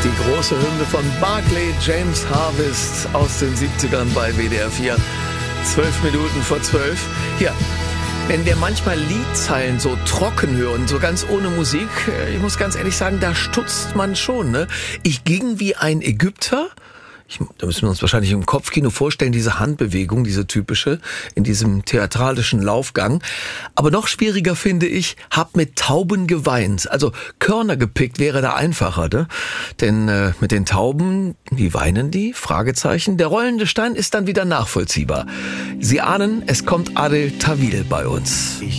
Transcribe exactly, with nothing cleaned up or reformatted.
Die große Hymne von Barclay James Harvest aus den siebzigern bei W D R vier. Zwölf Minuten vor zwölf. Hier, wenn wir manchmal Liedzeilen so trocken hören, so ganz ohne Musik, ich muss ganz ehrlich sagen, da stutzt man schon, ne? Ich ging wie ein Ägypter. Ich, da müssen wir uns wahrscheinlich im Kopfkino vorstellen, diese Handbewegung, diese typische, in diesem theatralischen Laufgang. Aber noch schwieriger finde ich, hab mit Tauben geweint. Also Körner gepickt wäre da einfacher, ne? Denn äh, mit den Tauben, wie weinen die? Fragezeichen. Der rollende Stein ist dann wieder nachvollziehbar. Sie ahnen, es kommt Adel Tawil bei uns. Ich